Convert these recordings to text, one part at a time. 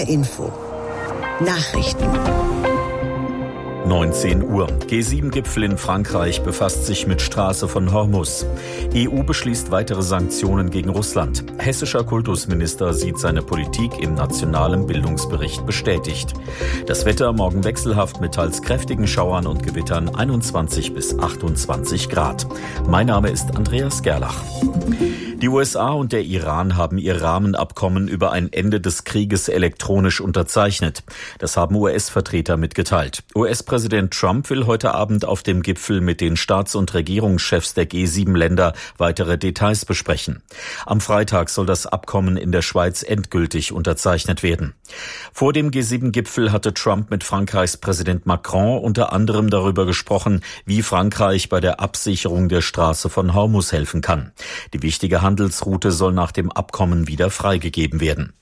HR Info. Nachrichten. 19 Uhr. G7-Gipfel in Frankreich befasst sich mit Straße von Hormuz. EU beschließt weitere Sanktionen gegen Russland. Hessischer Kultusminister sieht seine Politik im nationalen Bildungsbericht bestätigt. Das Wetter morgen wechselhaft mit teils kräftigen Schauern und Gewittern 21 bis 28 Grad. Mein Name ist Andreas Gerlach. Die USA und der Iran haben ihr Rahmenabkommen über ein Ende des Krieges elektronisch unterzeichnet. Das haben US-Vertreter mitgeteilt. US-Präsident Trump will heute Abend auf dem Gipfel mit den Staats- und Regierungschefs der G7-Länder weitere Details besprechen. Am Freitag soll das Abkommen in der Schweiz endgültig unterzeichnet werden. Vor dem G7-Gipfel hatte Trump mit Frankreichs Präsident Macron unter anderem darüber gesprochen, wie Frankreich bei der Absicherung der Straße von Hormuz helfen kann. Die wichtige Handelsroute soll nach dem Abkommen wieder freigegeben werden.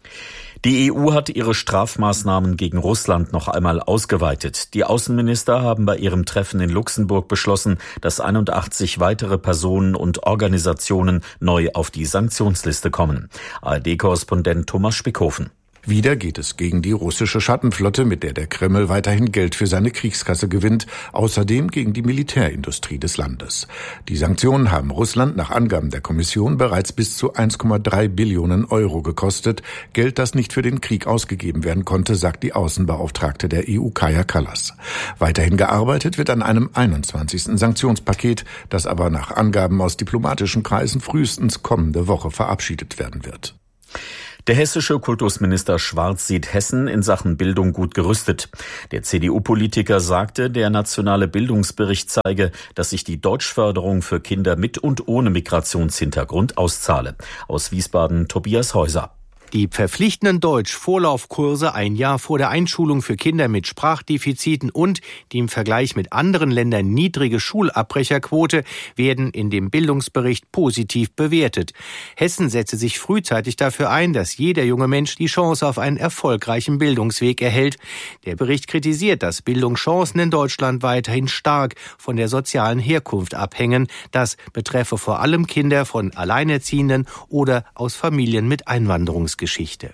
Die EU hat ihre Strafmaßnahmen gegen Russland noch einmal ausgeweitet. Die Außenminister haben bei ihrem Treffen in Luxemburg beschlossen, dass 81 weitere Personen und Organisationen neu auf die Sanktionsliste kommen. ARD-Korrespondent Thomas Spickhofen. Wieder geht es gegen die russische Schattenflotte, mit der der Kreml weiterhin Geld für seine Kriegskasse gewinnt, außerdem gegen die Militärindustrie des Landes. Die Sanktionen haben Russland nach Angaben der Kommission bereits bis zu 1,3 Billionen Euro gekostet, Geld, das nicht für den Krieg ausgegeben werden konnte, sagt die Außenbeauftragte der EU Kaja Kallas. Weiterhin gearbeitet wird an einem 21. Sanktionspaket, das aber nach Angaben aus diplomatischen Kreisen frühestens kommende Woche verabschiedet werden wird. Der hessische Kultusminister Schwarz sieht Hessen in Sachen Bildung gut gerüstet. Der CDU-Politiker sagte, der nationale Bildungsbericht zeige, dass sich die Deutschförderung für Kinder mit und ohne Migrationshintergrund auszahle. Aus Wiesbaden Tobias Häuser. Die verpflichtenden Deutsch-Vorlaufkurse ein Jahr vor der Einschulung für Kinder mit Sprachdefiziten und die im Vergleich mit anderen Ländern niedrige Schulabbrecherquote werden in dem Bildungsbericht positiv bewertet. Hessen setze sich frühzeitig dafür ein, dass jeder junge Mensch die Chance auf einen erfolgreichen Bildungsweg erhält. Der Bericht kritisiert, dass Bildungschancen in Deutschland weiterhin stark von der sozialen Herkunft abhängen. Das betreffe vor allem Kinder von Alleinerziehenden oder aus Familien mit Einwanderungsgeschichte.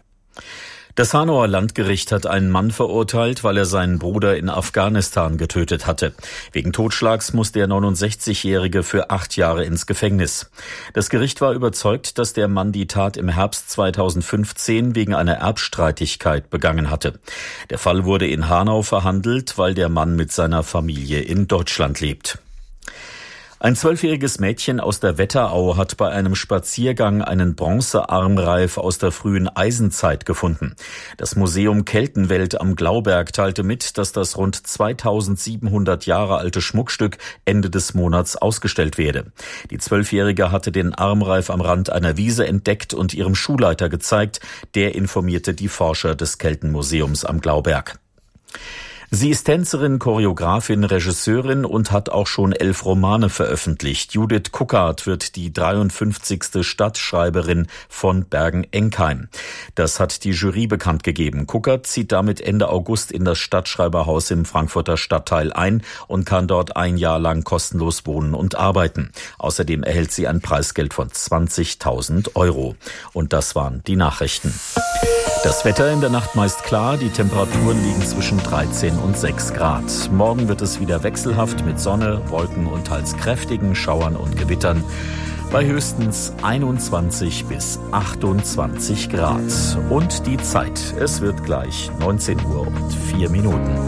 Das Hanauer Landgericht hat einen Mann verurteilt, weil er seinen Bruder in Afghanistan getötet hatte. Wegen Totschlags muss der 69-Jährige für 8 Jahre ins Gefängnis. Das Gericht war überzeugt, dass der Mann die Tat im Herbst 2015 wegen einer Erbstreitigkeit begangen hatte. Der Fall wurde in Hanau verhandelt, weil der Mann mit seiner Familie in Deutschland lebt. Ein 12-jähriges Mädchen aus der Wetterau hat bei einem Spaziergang einen Bronzearmreif aus der frühen Eisenzeit gefunden. Das Museum Keltenwelt am Glauberg teilte mit, dass das rund 2700 Jahre alte Schmuckstück Ende des Monats ausgestellt werde. Die 12-Jährige hatte den Armreif am Rand einer Wiese entdeckt und ihrem Schulleiter gezeigt. Der informierte die Forscher des Keltenmuseums am Glauberg. Sie ist Tänzerin, Choreografin, Regisseurin und hat auch schon 11 Romane veröffentlicht. Judith Kuckart wird die 53. Stadtschreiberin von Bergen-Enkheim. Das hat die Jury bekannt gegeben. Kuckart zieht damit Ende August in das Stadtschreiberhaus im Frankfurter Stadtteil ein und kann dort 1 Jahr lang kostenlos wohnen und arbeiten. Außerdem erhält sie ein Preisgeld von 20.000 Euro. Und das waren die Nachrichten. Das Wetter in der Nacht meist klar, die Temperaturen liegen zwischen 13 und 6 Grad. Morgen wird es wieder wechselhaft mit Sonne, Wolken und teils kräftigen Schauern und Gewittern bei höchstens 21 bis 28 Grad. Und die Zeit, es wird gleich 19 Uhr und 4 Minuten.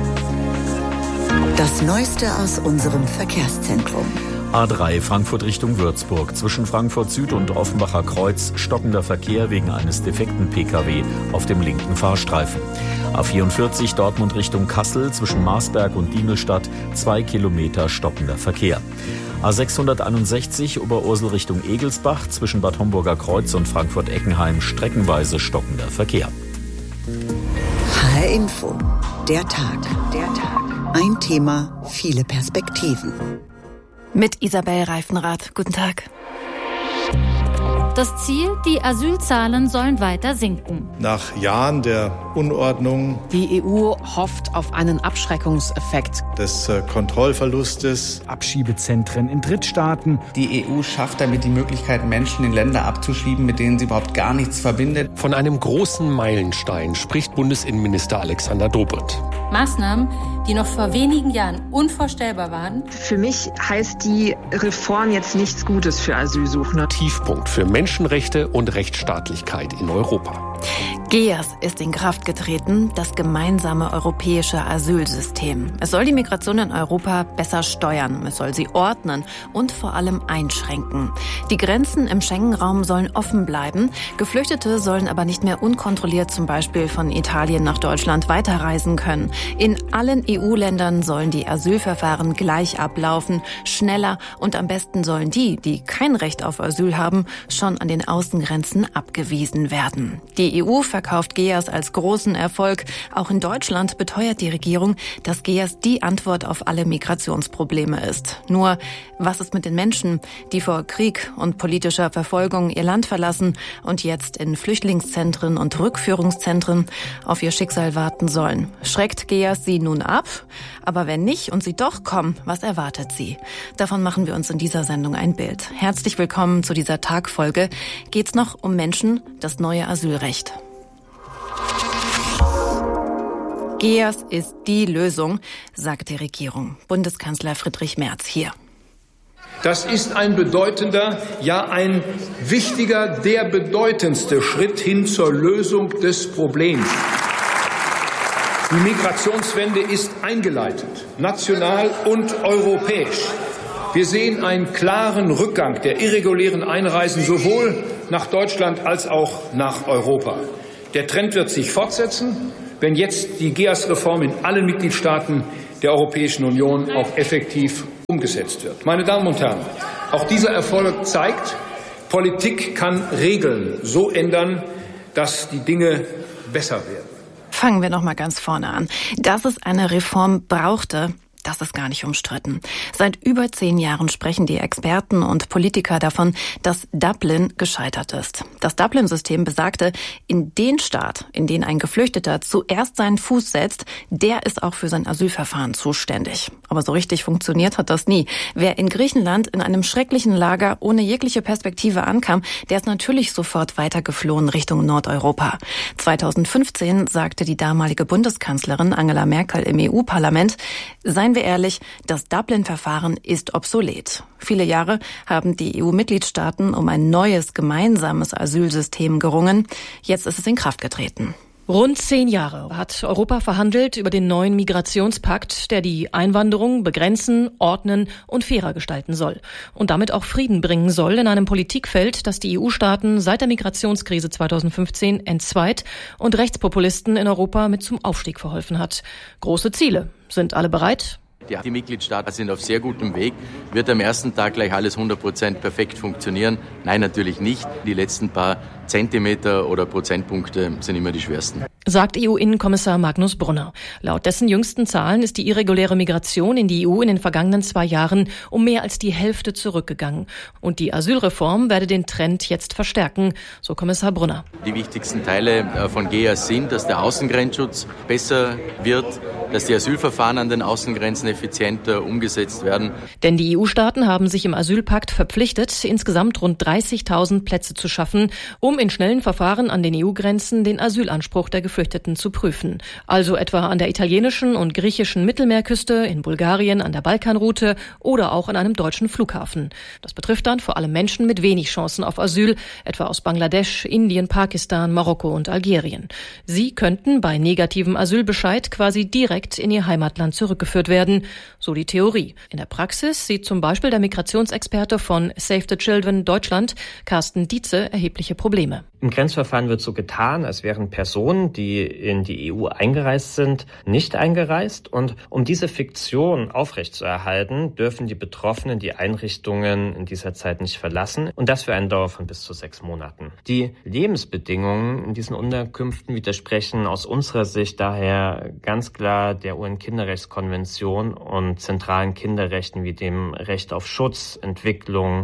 Das Neueste aus unserem Verkehrszentrum. A3 Frankfurt Richtung Würzburg. Zwischen Frankfurt Süd und Offenbacher Kreuz stockender Verkehr wegen eines defekten Pkw auf dem linken Fahrstreifen. A44 Dortmund Richtung Kassel zwischen Marsberg und Diemelstadt 2 Kilometer stockender Verkehr. A661 Oberursel Richtung Egelsbach zwischen Bad Homburger Kreuz und Frankfurt-Eckenheim streckenweise stockender Verkehr. HR Info. Der Tag. Ein Thema, viele Perspektiven. Mit Isabel Reifenrath. Guten Tag. Das Ziel, die Asylzahlen sollen weiter sinken. Nach Jahren der Unordnung, die EU hofft auf einen Abschreckungseffekt, des Kontrollverlustes, Abschiebezentren in Drittstaaten. Die EU schafft damit die Möglichkeit, Menschen in Länder abzuschieben, mit denen sie überhaupt gar nichts verbindet. Von einem großen Meilenstein spricht Bundesinnenminister Alexander Dobrindt. Maßnahmen, die noch vor wenigen Jahren unvorstellbar waren. Für mich heißt die Reform jetzt nichts Gutes für Asylsuchende. Tiefpunkt für Menschenrechte und Rechtsstaatlichkeit in Europa. GEAS ist in Kraft getreten, das gemeinsame europäische Asylsystem. Es soll die Migration in Europa besser steuern, es soll sie ordnen und vor allem einschränken. Die Grenzen im Schengen-Raum sollen offen bleiben, Geflüchtete sollen aber nicht mehr unkontrolliert zum Beispiel von Italien nach Deutschland weiterreisen können. In allen EU-Ländern sollen die Asylverfahren gleich ablaufen, schneller und am besten sollen die kein Recht auf Asyl haben, schon an den Außengrenzen abgewiesen werden. Die EU verkauft GEAS als großen Erfolg. Auch in Deutschland beteuert die Regierung, dass GEAS die Antwort auf alle Migrationsprobleme ist. Nur, was ist mit den Menschen, die vor Krieg und politischer Verfolgung ihr Land verlassen und jetzt in Flüchtlingszentren und Rückführungszentren auf ihr Schicksal warten sollen? Schreckt GEAS sie nun ab? Aber wenn nicht und sie doch kommen, was erwartet sie? Davon machen wir uns in dieser Sendung ein Bild. Herzlich willkommen zu dieser Tagfolge. Geht's noch um Menschen, das neue Asylrecht. GEAS ist die Lösung, sagt die Regierung. Bundeskanzler Friedrich Merz hier. Das ist ein bedeutender, ja ein wichtiger, der bedeutendste Schritt hin zur Lösung des Problems. Die Migrationswende ist eingeleitet, national und europäisch. Wir sehen einen klaren Rückgang der irregulären Einreisen sowohl nach Deutschland als auch nach Europa. Der Trend wird sich fortsetzen, wenn jetzt die GEAS-Reform in allen Mitgliedstaaten der Europäischen Union auch effektiv umgesetzt wird. Meine Damen und Herren, auch dieser Erfolg zeigt, Politik kann Regeln so ändern, dass die Dinge besser werden. Fangen wir noch mal ganz vorne an. Dass es eine Reform brauchte, das ist gar nicht umstritten. Seit über 10 Jahren sprechen die Experten und Politiker davon, dass Dublin gescheitert ist. Das Dublin-System besagte, in den Staat, in den ein Geflüchteter zuerst seinen Fuß setzt, der ist auch für sein Asylverfahren zuständig. Aber so richtig funktioniert hat das nie. Wer in Griechenland in einem schrecklichen Lager ohne jegliche Perspektive ankam, der ist natürlich sofort weitergeflohen Richtung Nordeuropa. 2015 sagte die damalige Bundeskanzlerin Angela Merkel im EU-Parlament, seien wir ehrlich, das Dublin-Verfahren ist obsolet. Viele Jahre haben die EU-Mitgliedstaaten um ein neues gemeinsames Asylsystem gerungen. Jetzt ist es in Kraft getreten. Rund 10 Jahre hat Europa verhandelt über den neuen Migrationspakt, der die Einwanderung begrenzen, ordnen und fairer gestalten soll. Und damit auch Frieden bringen soll in einem Politikfeld, das die EU-Staaten seit der Migrationskrise 2015 entzweit und Rechtspopulisten in Europa mit zum Aufstieg verholfen hat. Große Ziele. Sind alle bereit? Die Mitgliedstaaten sind auf sehr gutem Weg. Wird am ersten Tag gleich alles 100% perfekt funktionieren? Nein, natürlich nicht. Die letzten paar Zentimeter oder Prozentpunkte sind immer die schwersten. Sagt EU-Innenkommissar Magnus Brunner. Laut dessen jüngsten Zahlen ist die irreguläre Migration in die EU in den vergangenen 2 Jahren um mehr als die Hälfte zurückgegangen. Und die Asylreform werde den Trend jetzt verstärken, so Kommissar Brunner. Die wichtigsten Teile von GEAS sind, dass der Außengrenzschutz besser wird, dass die Asylverfahren an den Außengrenzen effizienter umgesetzt werden. Denn die EU-Staaten haben sich im Asylpakt verpflichtet, insgesamt rund 30.000 Plätze zu schaffen, um in schnellen Verfahren an den EU-Grenzen den Asylanspruch der Geflüchteten zu prüfen. Also etwa an der italienischen und griechischen Mittelmeerküste, in Bulgarien, an der Balkanroute oder auch an einem deutschen Flughafen. Das betrifft dann vor allem Menschen mit wenig Chancen auf Asyl, etwa aus Bangladesch, Indien, Pakistan, Marokko und Algerien. Sie könnten bei negativem Asylbescheid quasi direkt in ihr Heimatland zurückgeführt werden, so die Theorie. In der Praxis sieht zum Beispiel der Migrationsexperte von Save the Children Deutschland, Carsten Dietze, erhebliche Probleme. Im Grenzverfahren wird so getan, als wären Personen, die in die EU eingereist sind, nicht eingereist. Und um diese Fiktion aufrechtzuerhalten, dürfen die Betroffenen die Einrichtungen in dieser Zeit nicht verlassen. Und das für eine Dauer von bis zu 6 Monaten. Die Lebensbedingungen in diesen Unterkünften widersprechen aus unserer Sicht daher ganz klar der UN-Kinderrechtskonvention und zentralen Kinderrechten wie dem Recht auf Schutz, Entwicklung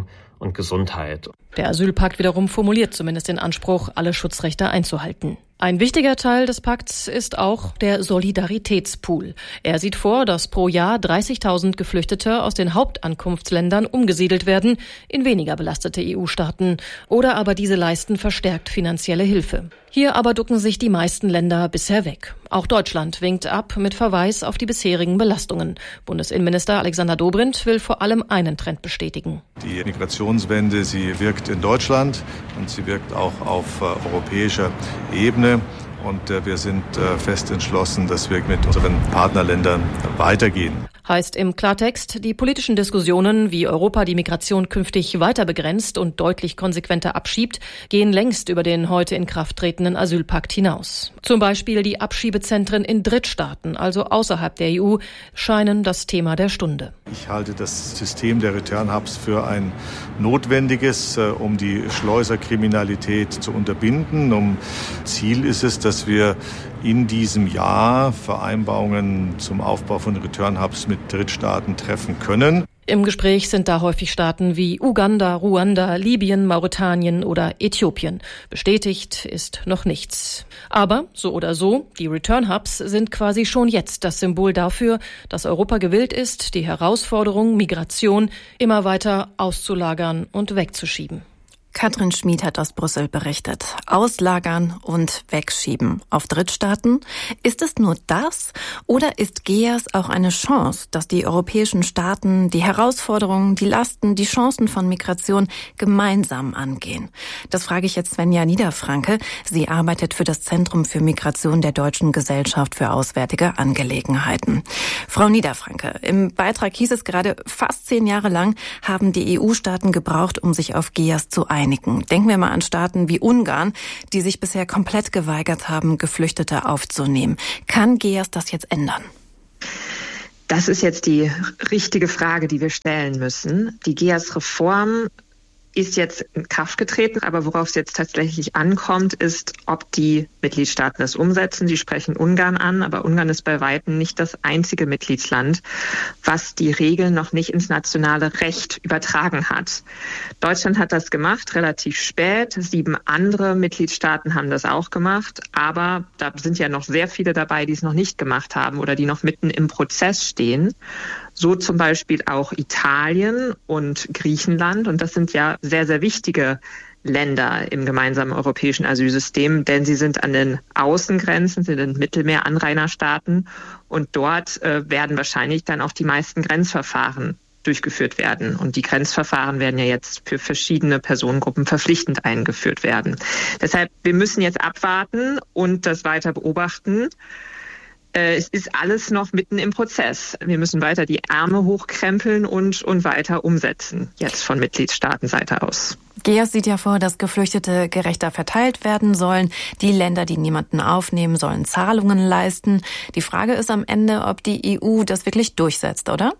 und Gesundheit. Der Asylpakt wiederum formuliert zumindest den Anspruch, alle Schutzrechte einzuhalten. Ein wichtiger Teil des Pakts ist auch der Solidaritätspool. Er sieht vor, dass pro Jahr 30.000 Geflüchtete aus den Hauptankunftsländern umgesiedelt werden in weniger belastete EU-Staaten. Oder aber diese leisten verstärkt finanzielle Hilfe. Hier aber ducken sich die meisten Länder bisher weg. Auch Deutschland winkt ab mit Verweis auf die bisherigen Belastungen. Bundesinnenminister Alexander Dobrindt will vor allem einen Trend bestätigen. Die Migrationswende, sie wirkt in Deutschland und sie wirkt auch auf europäischer Ebene. Und wir sind fest entschlossen, dass wir mit unseren Partnerländern weitergehen. Heißt im Klartext, die politischen Diskussionen, wie Europa die Migration künftig weiter begrenzt und deutlich konsequenter abschiebt, gehen längst über den heute in Kraft tretenden Asylpakt hinaus. Zum Beispiel die Abschiebezentren in Drittstaaten, also außerhalb der EU, scheinen das Thema der Stunde. Ich halte das System der Return Hubs für ein notwendiges, um die Schleuserkriminalität zu unterbinden. Ziel ist es, dass wir in diesem Jahr Vereinbarungen zum Aufbau von Return Hubs mit Drittstaaten treffen können. Im Gespräch sind da häufig Staaten wie Uganda, Ruanda, Libyen, Mauretanien oder Äthiopien. Bestätigt ist noch nichts. Aber so oder so, die Return Hubs sind quasi schon jetzt das Symbol dafür, dass Europa gewillt ist, die Herausforderung Migration immer weiter auszulagern und wegzuschieben. Katrin Schmid hat aus Brüssel berichtet. Auslagern und wegschieben auf Drittstaaten. Ist es nur das oder ist GEAS auch eine Chance, dass die europäischen Staaten die Herausforderungen, die Lasten, die Chancen von Migration gemeinsam angehen? Das frage ich jetzt Svenja Niederfranke. Sie arbeitet für das Zentrum für Migration der Deutschen Gesellschaft für Auswärtige Angelegenheiten. Frau Niederfranke, im Beitrag hieß es gerade, fast 10 Jahre lang haben die EU-Staaten gebraucht, um sich auf GEAS zu einigen. Denken wir mal an Staaten wie Ungarn, die sich bisher komplett geweigert haben, Geflüchtete aufzunehmen. Kann GEAS das jetzt ändern? Das ist jetzt die richtige Frage, die wir stellen müssen. Die GEAS-Reform ist jetzt in Kraft getreten, aber worauf es jetzt tatsächlich ankommt, ist, ob die Mitgliedstaaten das umsetzen. Sie sprechen Ungarn an, aber Ungarn ist bei weitem nicht das einzige Mitgliedsland, was die Regeln noch nicht ins nationale Recht übertragen hat. Deutschland hat das gemacht, relativ spät. 7 andere Mitgliedstaaten haben das auch gemacht, aber da sind ja noch sehr viele dabei, die es noch nicht gemacht haben oder die noch mitten im Prozess stehen. So zum Beispiel auch Italien und Griechenland. Und das sind ja sehr, sehr wichtige Länder im gemeinsamen europäischen Asylsystem, denn sie sind an den Außengrenzen, sind in Mittelmeer-Anrainerstaaten. Und dort werden wahrscheinlich dann auch die meisten Grenzverfahren durchgeführt werden. Und die Grenzverfahren werden ja jetzt für verschiedene Personengruppen verpflichtend eingeführt werden. Deshalb, wir müssen jetzt abwarten und das weiter beobachten. Es ist alles noch mitten im Prozess. Wir müssen weiter die Ärmel hochkrempeln und weiter umsetzen, jetzt von Mitgliedstaatenseite aus. GEAS sieht ja vor, dass Geflüchtete gerechter verteilt werden sollen. Die Länder, die niemanden aufnehmen, sollen Zahlungen leisten. Die Frage ist am Ende, ob die EU das wirklich durchsetzt, oder?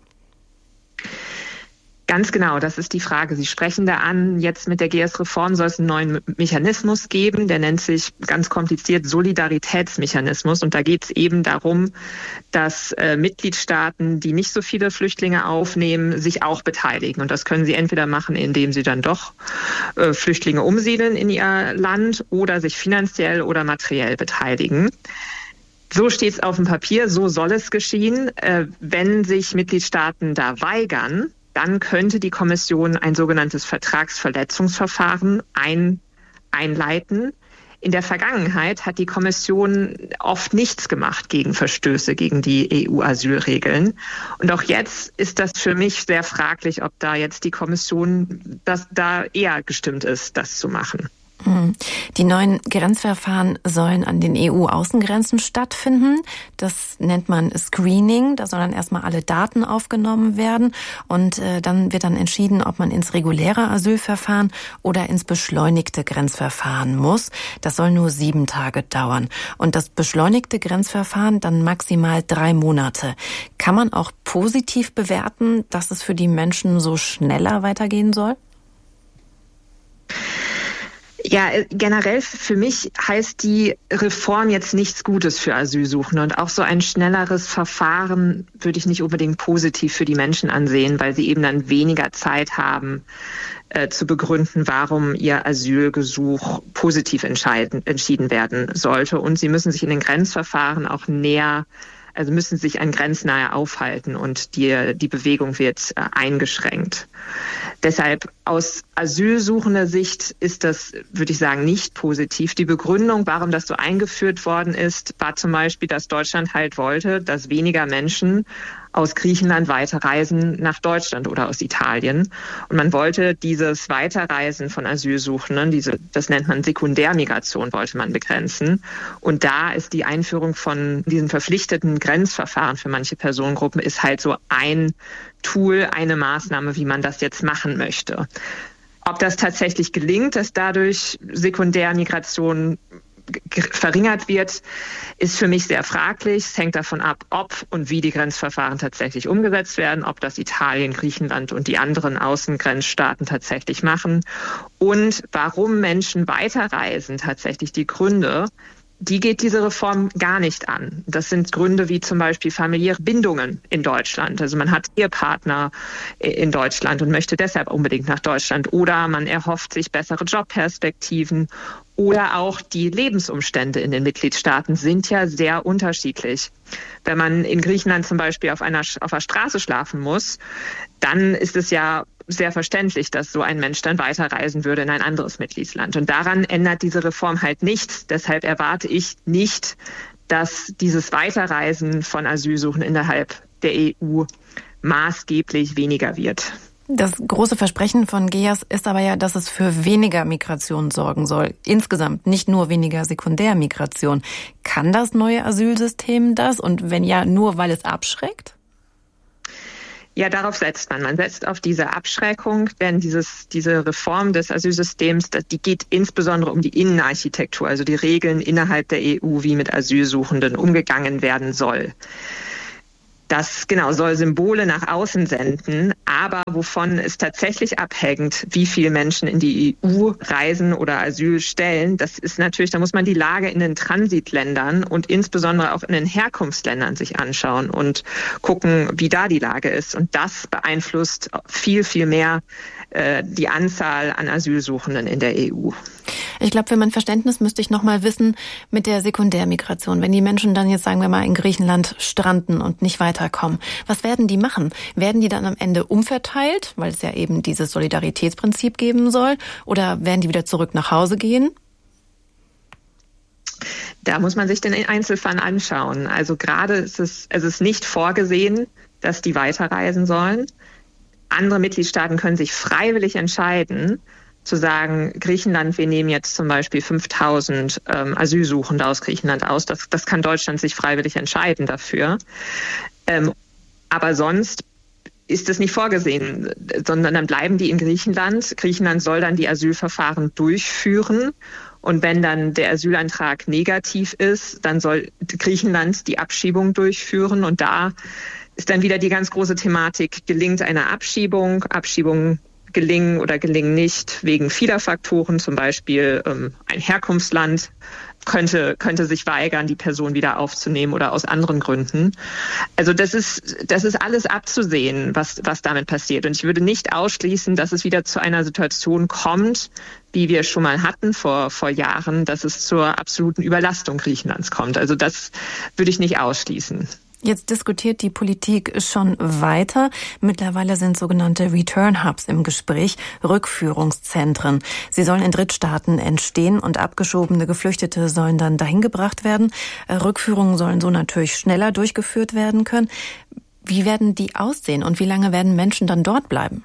Ganz genau, das ist die Frage. Sie sprechen da an, jetzt mit der GEAS-Reform soll es einen neuen Mechanismus geben, der nennt sich ganz kompliziert Solidaritätsmechanismus. Und da geht es eben darum, dass Mitgliedstaaten, die nicht so viele Flüchtlinge aufnehmen, sich auch beteiligen. Und das können sie entweder machen, indem sie dann doch Flüchtlinge umsiedeln in ihr Land oder sich finanziell oder materiell beteiligen. So steht es auf dem Papier, so soll es geschehen. Wenn sich Mitgliedstaaten da weigern, dann könnte die Kommission ein sogenanntes Vertragsverletzungsverfahren einleiten. In der Vergangenheit hat die Kommission oft nichts gemacht gegen Verstöße gegen die EU-Asylregeln. Und auch jetzt ist das für mich sehr fraglich, ob da jetzt die Kommission da eher gestimmt ist, das zu machen. Die neuen Grenzverfahren sollen an den EU-Außengrenzen stattfinden. Das nennt man Screening. Da sollen dann erstmal alle Daten aufgenommen werden. Und dann wird dann entschieden, ob man ins reguläre Asylverfahren oder ins beschleunigte Grenzverfahren muss. Das soll nur 7 Tage dauern. Und das beschleunigte Grenzverfahren dann maximal 3 Monate. Kann man auch positiv bewerten, dass es für die Menschen so schneller weitergehen soll? Ja, generell für mich heißt die Reform jetzt nichts Gutes für Asylsuchende. Und auch so ein schnelleres Verfahren würde ich nicht unbedingt positiv für die Menschen ansehen, weil sie eben dann weniger Zeit haben, zu begründen, warum ihr Asylgesuch positiv entschieden werden sollte. Und sie müssen sich in den Grenzverfahren auch müssen sich an grenznahe aufhalten und die Bewegung wird eingeschränkt. Deshalb aus asylsuchender Sicht ist das, würde ich sagen, nicht positiv. Die Begründung, warum das so eingeführt worden ist, war zum Beispiel, dass Deutschland halt wollte, dass weniger Menschen aus Griechenland weiterreisen nach Deutschland oder aus Italien. Und man wollte dieses Weiterreisen von Asylsuchenden, das nennt man Sekundärmigration, wollte man begrenzen. Und da ist die Einführung von diesen verpflichteten Grenzverfahren für manche Personengruppen ist halt so ein Tool, eine Maßnahme, wie man das jetzt machen möchte. Ob das tatsächlich gelingt, dass dadurch Sekundärmigration verringert wird, ist für mich sehr fraglich. Es hängt davon ab, ob und wie die Grenzverfahren tatsächlich umgesetzt werden, ob das Italien, Griechenland und die anderen Außengrenzstaaten tatsächlich machen und warum Menschen weiterreisen, tatsächlich die Gründe. Die geht diese Reform gar nicht an. Das sind Gründe wie zum Beispiel familiäre Bindungen in Deutschland. Also man hat Ehepartner in Deutschland und möchte deshalb unbedingt nach Deutschland. Oder man erhofft sich bessere Jobperspektiven. Oder auch die Lebensumstände in den Mitgliedstaaten sind ja sehr unterschiedlich. Wenn man in Griechenland zum Beispiel auf der Straße schlafen muss, dann ist es ja sehr verständlich, dass so ein Mensch dann weiterreisen würde in ein anderes Mitgliedsland. Und daran ändert diese Reform halt nichts. Deshalb erwarte ich nicht, dass dieses Weiterreisen von Asylsuchenden innerhalb der EU maßgeblich weniger wird. Das große Versprechen von GEAS ist aber ja, dass es für weniger Migration sorgen soll. Insgesamt, nicht nur weniger Sekundärmigration. Kann das neue Asylsystem das? Und wenn ja, nur weil es abschreckt? Ja, darauf setzt man. Man setzt auf diese Abschreckung, denn diese Reform des Asylsystems, die geht insbesondere um die Innenarchitektur, also die Regeln innerhalb der EU, wie mit Asylsuchenden umgegangen werden soll. Das soll Symbole nach außen senden, aber wovon es tatsächlich abhängt, wie viele Menschen in die EU reisen oder Asyl stellen, das ist natürlich, da muss man die Lage in den Transitländern und insbesondere auch in den Herkunftsländern sich anschauen und gucken, wie da die Lage ist. Und das beeinflusst viel, viel mehr die Anzahl an Asylsuchenden in der EU. Ich glaube, für mein Verständnis müsste ich noch mal wissen mit der Sekundärmigration. Wenn die Menschen dann jetzt, sagen wir mal, in Griechenland stranden und nicht weiterkommen, was werden die machen? Werden die dann am Ende umverteilt, weil es ja eben dieses Solidaritätsprinzip geben soll? Oder werden die wieder zurück nach Hause gehen? Da muss man sich den Einzelfall anschauen. Also gerade ist es nicht vorgesehen, dass die weiterreisen sollen. Andere Mitgliedstaaten können sich freiwillig entscheiden, zu sagen, Griechenland, wir nehmen jetzt zum Beispiel 5.000 Asylsuchende aus Griechenland aus. Das kann Deutschland sich freiwillig entscheiden dafür. Aber sonst ist es nicht vorgesehen, sondern dann bleiben die in Griechenland. Griechenland soll dann die Asylverfahren durchführen. Und wenn dann der Asylantrag negativ ist, dann soll Griechenland die Abschiebung durchführen. Und da ist dann wieder die ganz große Thematik, gelingt eine Abschiebung? Abschiebungen gelingen oder gelingen nicht wegen vieler Faktoren, zum Beispiel ein Herkunftsland könnte sich weigern, die Person wieder aufzunehmen oder aus anderen Gründen. Also das ist alles abzusehen, was damit passiert. Und ich würde nicht ausschließen, dass es wieder zu einer Situation kommt, wie wir schon mal hatten vor Jahren, dass es zur absoluten Überlastung Griechenlands kommt. Also das würde ich nicht ausschließen. Jetzt diskutiert die Politik schon weiter. Mittlerweile sind sogenannte Return Hubs im Gespräch, Rückführungszentren. Sie sollen in Drittstaaten entstehen und abgeschobene Geflüchtete sollen dann dahin gebracht werden. Rückführungen sollen so natürlich schneller durchgeführt werden können. Wie werden die aussehen und wie lange werden Menschen dann dort bleiben?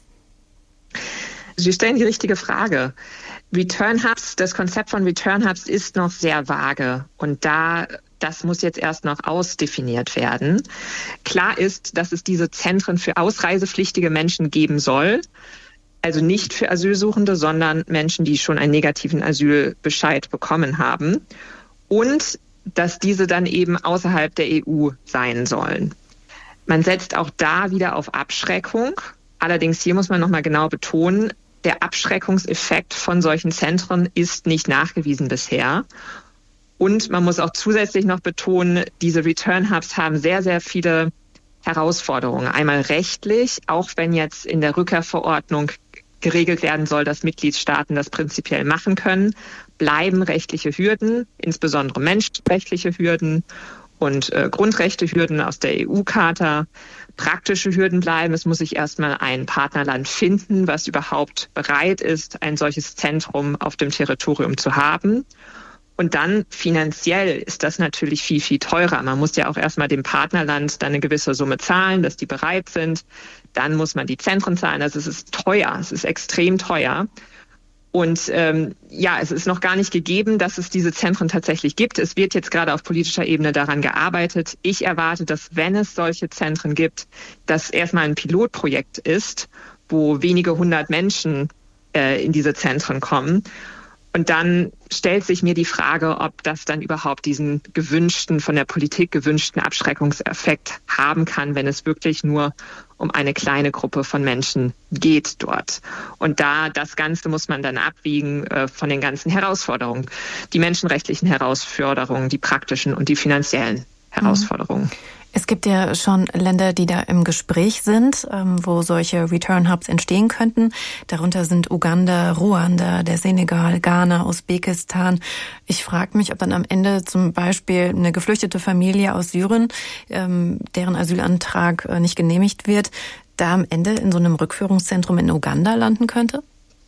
Sie stellen die richtige Frage. Return Hubs, das Konzept von Return Hubs ist noch sehr vage und das muss jetzt erst noch ausdefiniert werden. Klar ist, dass es diese Zentren für ausreisepflichtige Menschen geben soll. Also nicht für Asylsuchende, sondern Menschen, die schon einen negativen Asylbescheid bekommen haben. Und dass diese dann eben außerhalb der EU sein sollen. Man setzt auch da wieder auf Abschreckung. Allerdings hier muss man nochmal genau betonen, der Abschreckungseffekt von solchen Zentren ist nicht nachgewiesen bisher. Und man muss auch zusätzlich noch betonen, diese Return Hubs haben sehr, sehr viele Herausforderungen. Einmal rechtlich, auch wenn jetzt in der Rückkehrverordnung geregelt werden soll, dass Mitgliedstaaten das prinzipiell machen können, bleiben rechtliche Hürden, insbesondere menschenrechtliche Hürden und Grundrechtehürden aus der EU-Charta. Praktische Hürden bleiben. Es muss sich erstmal ein Partnerland finden, was überhaupt bereit ist, ein solches Zentrum auf dem Territorium zu haben. Und dann finanziell ist das natürlich viel, viel teurer. Man muss ja auch erstmal dem Partnerland dann eine gewisse Summe zahlen, dass die bereit sind. Dann muss man die Zentren zahlen. Also es ist teuer, es ist extrem teuer. Und es ist noch gar nicht gegeben, dass es diese Zentren tatsächlich gibt. Es wird jetzt gerade auf politischer Ebene daran gearbeitet. Ich erwarte, dass, wenn es solche Zentren gibt, das erstmal ein Pilotprojekt ist, wo wenige hundert Menschen in diese Zentren kommen. Und dann stellt sich mir die Frage, ob das dann überhaupt diesen gewünschten, von der Politik gewünschten Abschreckungseffekt haben kann, wenn es wirklich nur um eine kleine Gruppe von Menschen geht dort. Und das Ganze muss man dann abwiegen von den ganzen Herausforderungen, die menschenrechtlichen Herausforderungen, die praktischen und die finanziellen Herausforderungen. Es gibt ja schon Länder, die da im Gespräch sind, wo solche Return Hubs entstehen könnten. Darunter sind Uganda, Ruanda, der Senegal, Ghana, Usbekistan. Ich frage mich, ob dann am Ende zum Beispiel eine geflüchtete Familie aus Syrien, deren Asylantrag nicht genehmigt wird, da am Ende in so einem Rückführungszentrum in Uganda landen könnte?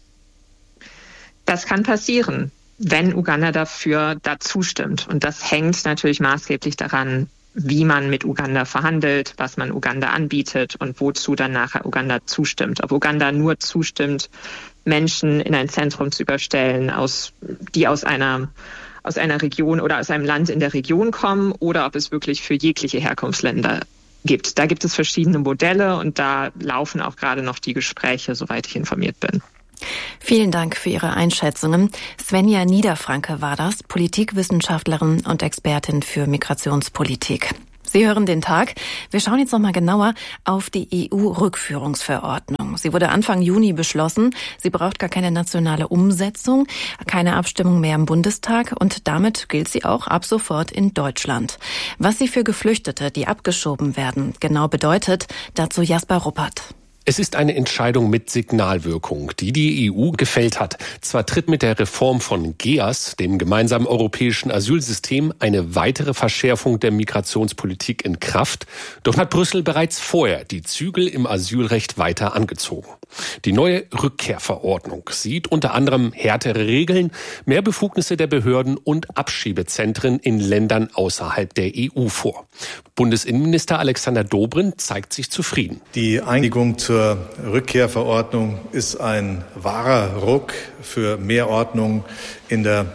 Das kann passieren, wenn Uganda dafür zustimmt. Und das hängt natürlich maßgeblich daran, wie man mit Uganda verhandelt, was man Uganda anbietet und wozu dann nachher Uganda zustimmt. Ob Uganda nur zustimmt, Menschen in ein Zentrum zu überstellen, die aus einer Region oder aus einem Land in der Region kommen, oder ob es wirklich für jegliche Herkunftsländer gibt. Da gibt es verschiedene Modelle und da laufen auch gerade noch die Gespräche, soweit ich informiert bin. Vielen Dank für Ihre Einschätzungen. Svenja Niederfranke war das, Politikwissenschaftlerin und Expertin für Migrationspolitik. Sie hören den Tag. Wir schauen jetzt nochmal genauer auf die EU-Rückführungsverordnung. Sie wurde Anfang Juni beschlossen. Sie braucht gar keine nationale Umsetzung, keine Abstimmung mehr im Bundestag und damit gilt sie auch ab sofort in Deutschland. Was sie für Geflüchtete, die abgeschoben werden, genau bedeutet, dazu Jasper Ruppert. Es ist eine Entscheidung mit Signalwirkung, die die EU gefällt hat. Zwar tritt mit der Reform von GEAS, dem gemeinsamen europäischen Asylsystem, eine weitere Verschärfung der Migrationspolitik in Kraft, doch hat Brüssel bereits vorher die Zügel im Asylrecht weiter angezogen. Die neue Rückkehrverordnung sieht unter anderem härtere Regeln, mehr Befugnisse der Behörden und Abschiebezentren in Ländern außerhalb der EU vor. Bundesinnenminister Alexander Dobrindt zeigt sich zufrieden. Die Einigung zur Rückkehrverordnung ist ein wahrer Ruck für mehr Ordnung in der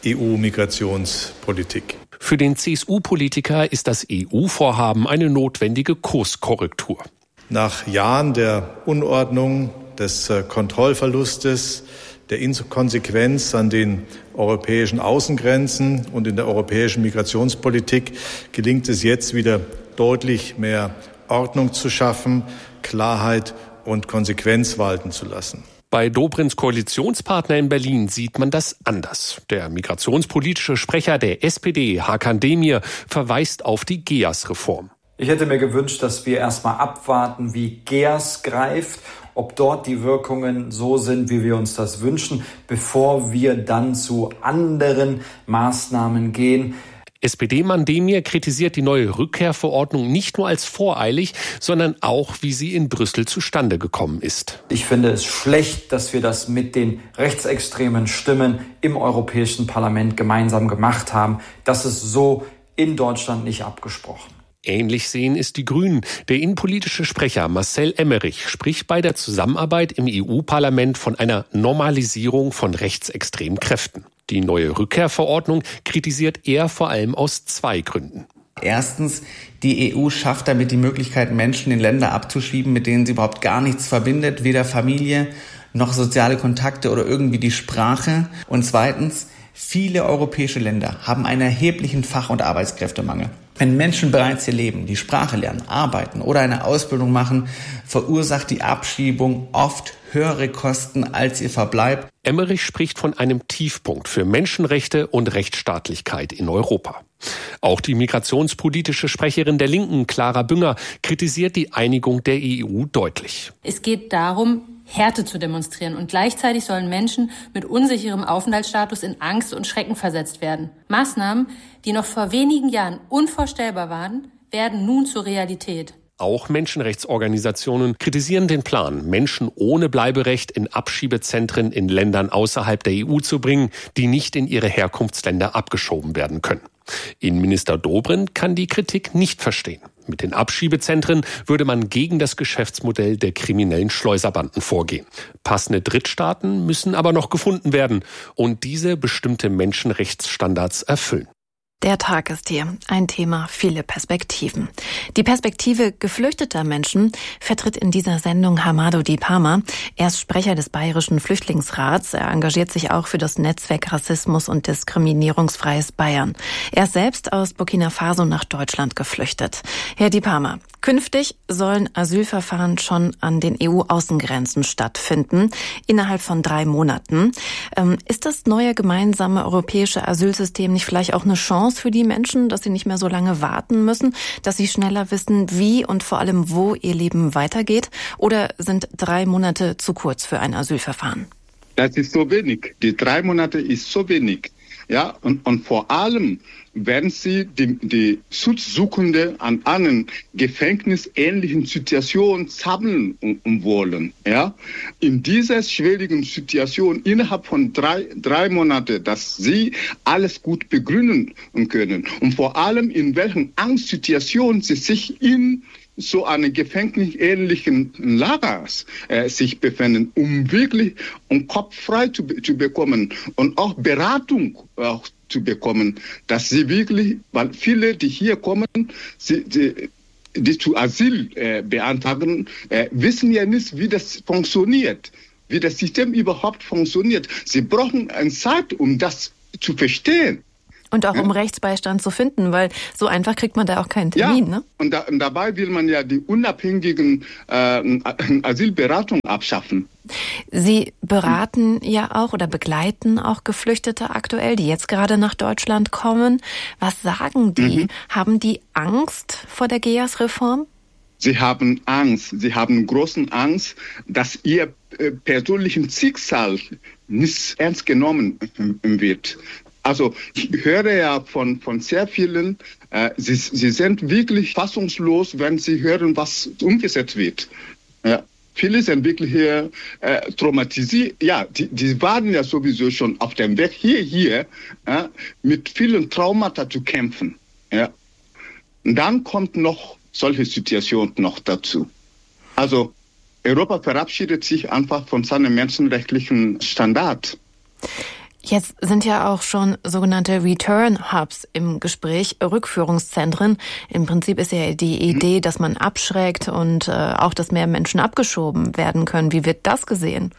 EU-Migrationspolitik. Für den CSU-Politiker ist das EU-Vorhaben eine notwendige Kurskorrektur. Nach Jahren der Unordnung, des Kontrollverlustes, der Inkonsequenz an den europäischen Außengrenzen und in der europäischen Migrationspolitik gelingt es jetzt wieder deutlich mehr Ordnung zu schaffen, Klarheit und Konsequenz walten zu lassen. Bei Dobrindts Koalitionspartner in Berlin sieht man das anders. Der migrationspolitische Sprecher der SPD, Hakan Demir, verweist auf die GEAS-Reform. Ich hätte mir gewünscht, dass wir erstmal abwarten, wie GEAS greift, ob dort die Wirkungen so sind, wie wir uns das wünschen, bevor wir dann zu anderen Maßnahmen gehen. SPD-Mann Demir kritisiert die neue Rückkehrverordnung nicht nur als voreilig, sondern auch, wie sie in Brüssel zustande gekommen ist. Ich finde es schlecht, dass wir das mit den rechtsextremen Stimmen im Europäischen Parlament gemeinsam gemacht haben. Das ist so in Deutschland nicht abgesprochen. Ähnlich sehen es die Grünen. Der innenpolitische Sprecher Marcel Emmerich spricht bei der Zusammenarbeit im EU-Parlament von einer Normalisierung von rechtsextremen Kräften. Die neue Rückkehrverordnung kritisiert er vor allem aus zwei Gründen. Erstens, die EU schafft damit die Möglichkeit, Menschen in Länder abzuschieben, mit denen sie überhaupt gar nichts verbindet, weder Familie noch soziale Kontakte oder irgendwie die Sprache. Und zweitens, Viele europäische Länder haben einen erheblichen Fach- und Arbeitskräftemangel. Wenn Menschen bereits hier leben, die Sprache lernen, arbeiten oder eine Ausbildung machen, verursacht die Abschiebung oft höhere Kosten als ihr Verbleib. Emmerich spricht von einem Tiefpunkt für Menschenrechte und Rechtsstaatlichkeit in Europa. Auch die migrationspolitische Sprecherin der Linken, Clara Bünger, kritisiert die Einigung der EU deutlich. Es geht darum, Härte zu demonstrieren und gleichzeitig sollen Menschen mit unsicherem Aufenthaltsstatus in Angst und Schrecken versetzt werden. Maßnahmen, die noch vor wenigen Jahren unvorstellbar waren, werden nun zur Realität. Auch Menschenrechtsorganisationen kritisieren den Plan, Menschen ohne Bleiberecht in Abschiebezentren in Ländern außerhalb der EU zu bringen, die nicht in ihre Herkunftsländer abgeschoben werden können. Innenminister Dobrindt kann die Kritik nicht verstehen. Mit den Abschiebezentren würde man gegen das Geschäftsmodell der kriminellen Schleuserbanden vorgehen. Passende Drittstaaten müssen aber noch gefunden werden und diese bestimmte Menschenrechtsstandards erfüllen. Der Tag ist hier. Ein Thema, viele Perspektiven. Die Perspektive geflüchteter Menschen vertritt in dieser Sendung Hamado Dipama. Er ist Sprecher des Bayerischen Flüchtlingsrats. Er engagiert sich auch für das Netzwerk Rassismus und Diskriminierungsfreies Bayern. Er ist selbst aus Burkina Faso nach Deutschland geflüchtet. Herr Dipama, künftig sollen Asylverfahren schon an den EU-Außengrenzen stattfinden, innerhalb von 3 Monaten. Ist das neue gemeinsame europäische Asylsystem nicht vielleicht auch eine Chance für die Menschen, dass sie nicht mehr so lange warten müssen, dass sie schneller wissen, wie und vor allem wo ihr Leben weitergeht? Oder sind 3 Monate zu kurz für ein Asylverfahren? Das ist so wenig. Die 3 Monate ist so wenig. Ja, und vor allem, wenn Sie die Schutzsuchende an einer gefängnisähnlichen Situation sammeln wollen, ja, in dieser schwierigen Situation innerhalb von drei Monaten, dass Sie alles gut begründen können und vor allem in welchen Angstsituationen Sie sich in so eine gefängnisähnlichen Lager sich befinden, um wirklich Kopf frei zu bekommen und auch Beratung auch zu bekommen, dass sie wirklich, weil viele, die hier kommen, die zu Asyl beantragen, wissen ja nicht, wie das funktioniert, wie das System überhaupt funktioniert. Sie brauchen eine Zeit, um das zu verstehen. Und auch um Rechtsbeistand zu finden, weil so einfach kriegt man da auch keinen Termin, ja, ne? Und dabei will man ja die unabhängigen Asylberatung abschaffen. Sie beraten ja auch oder begleiten auch Geflüchtete aktuell, die jetzt gerade nach Deutschland kommen. Was sagen die? Haben die Angst vor der GEAS-Reform? Sie haben Angst. Sie haben großen Angst, dass ihr persönliches Schicksal nicht ernst genommen wird. Also ich höre ja von sehr vielen, sie sind wirklich fassungslos, wenn sie hören, was umgesetzt wird. Ja, viele sind wirklich hier traumatisiert. Ja, die waren ja sowieso schon auf dem Weg hier mit vielen Traumata zu kämpfen. Ja. Und dann kommt noch solche Situationen noch dazu. Also Europa verabschiedet sich einfach von seinem menschenrechtlichen Standard. Jetzt sind ja auch schon sogenannte Return Hubs im Gespräch, Rückführungszentren. Im Prinzip ist ja die Idee, dass man abschreckt und auch, dass mehr Menschen abgeschoben werden können. Wie wird das gesehen?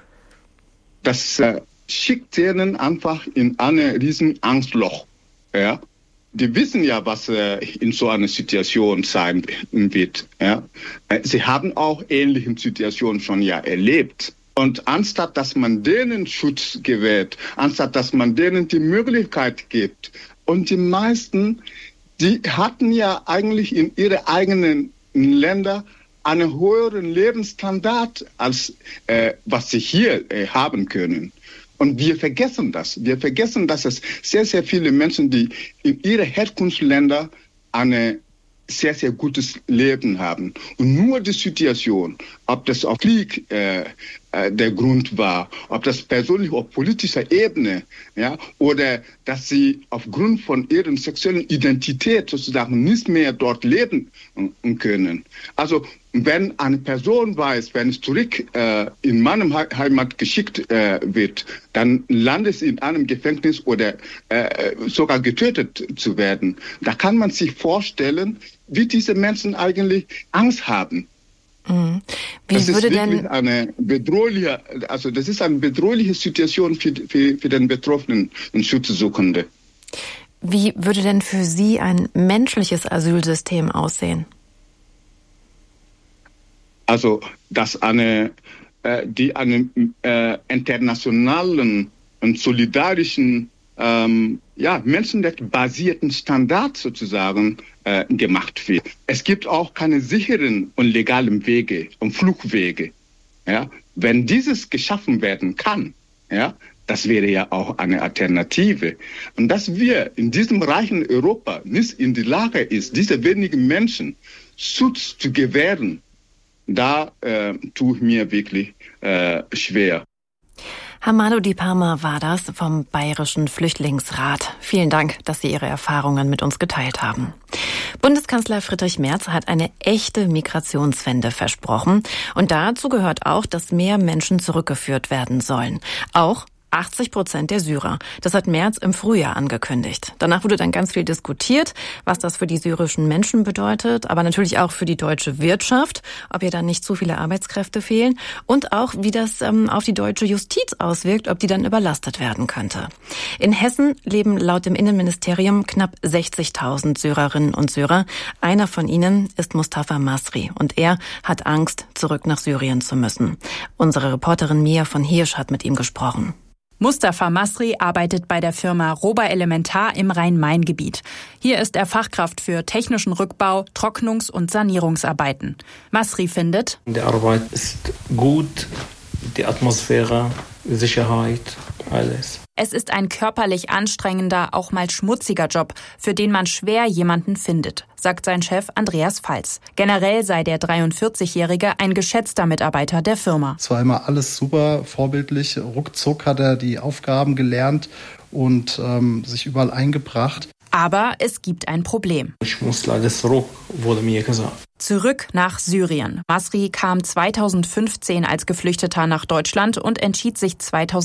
Das schickt denen einfach in ein riesen Angstloch. Ja? Die wissen ja, was in so einer Situation sein wird. Ja? Sie haben auch ähnliche Situationen schon ja erlebt. Und anstatt, dass man denen Schutz gewährt, anstatt, dass man denen die Möglichkeit gibt. Und die meisten, die hatten ja eigentlich in ihren eigenen Ländern einen höheren Lebensstandard, als was sie hier haben können. Und wir vergessen das. Wir vergessen, dass es sehr, sehr viele Menschen, die in ihren Herkunftsländern eine sehr, sehr gutes Leben haben. Und nur die Situation, ob das auf Krieg der Grund war, ob das persönlich auf politischer Ebene, ja, oder dass sie aufgrund von ihrer sexuellen Identität sozusagen nicht mehr dort leben können. Also wenn eine Person weiß, wenn es zurück in meinem Heimat geschickt wird, dann landet es in einem Gefängnis oder sogar getötet zu werden. Da kann man sich vorstellen, wie diese Menschen eigentlich Angst haben. Das ist eine bedrohliche Situation für den Betroffenen und Schutzsuchende. Wie würde denn für Sie ein menschliches Asylsystem aussehen? Also, dass einen internationalen und solidarischen, menschenrechtsbasierten Standard sozusagen gemacht wird. Es gibt auch keine sicheren und legalen Wege und Fluchtwege. Ja? Wenn dieses geschaffen werden kann, ja, das wäre ja auch eine Alternative. Und dass wir in diesem reichen Europa nicht in der Lage ist, diese wenigen Menschen Schutz zu gewähren, da tue ich mir wirklich schwer. Hammadou Diepama war das vom Bayerischen Flüchtlingsrat. Vielen Dank, dass Sie Ihre Erfahrungen mit uns geteilt haben. Bundeskanzler Friedrich Merz hat eine echte Migrationswende versprochen. Und dazu gehört auch, dass mehr Menschen zurückgeführt werden sollen. Auch 80% der Syrer. Das hat Merz im Frühjahr angekündigt. Danach wurde dann ganz viel diskutiert, was das für die syrischen Menschen bedeutet, aber natürlich auch für die deutsche Wirtschaft, ob ihr dann nicht zu viele Arbeitskräfte fehlen und auch, wie das auf die deutsche Justiz auswirkt, ob die dann überlastet werden könnte. In Hessen leben laut dem Innenministerium knapp 60.000 Syrerinnen und Syrer. Einer von ihnen ist Mustafa Masri und er hat Angst, zurück nach Syrien zu müssen. Unsere Reporterin Mia von Hirsch hat mit ihm gesprochen. Mustafa Masri arbeitet bei der Firma Roba Elementar im Rhein-Main-Gebiet. Hier ist er Fachkraft für technischen Rückbau, Trocknungs- und Sanierungsarbeiten. Masri findet: Die Arbeit ist gut, die Atmosphäre, Sicherheit, alles. Es ist ein körperlich anstrengender, auch mal schmutziger Job, für den man schwer jemanden findet, sagt sein Chef Andreas Pfalz. Generell sei der 43-Jährige ein geschätzter Mitarbeiter der Firma. Es war immer alles super vorbildlich. Ruckzuck hat er die Aufgaben gelernt und sich überall eingebracht. Aber es gibt ein Problem. Ich muss leider zurück, wurde mir gesagt. Zurück nach Syrien. Masri kam 2015 als Geflüchteter nach Deutschland und entschied sich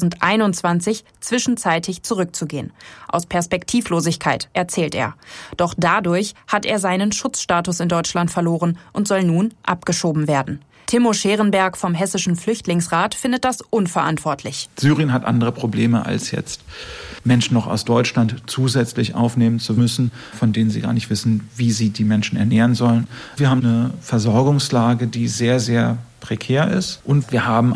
2021, zwischenzeitig zurückzugehen. Aus Perspektivlosigkeit, erzählt er. Doch dadurch hat er seinen Schutzstatus in Deutschland verloren und soll nun abgeschoben werden. Timo Scherenberg vom Hessischen Flüchtlingsrat findet das unverantwortlich. Syrien hat andere Probleme, als jetzt Menschen noch aus Deutschland zusätzlich aufnehmen zu müssen, von denen sie gar nicht wissen, wie sie die Menschen ernähren sollen. Wir haben eine Versorgungslage, die sehr, sehr prekär ist. Und wir haben